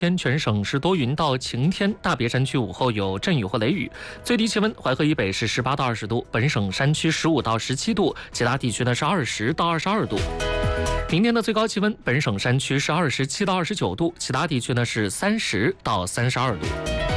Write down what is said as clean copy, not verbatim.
天全省是多云到晴天，大别山区午后有阵雨或雷雨，最低气温淮河以北是18到20度，本省山区15到17度，其他地区呢是20到22度。明天的最高气温，本省山区是27到29度，其他地区呢是30到32度。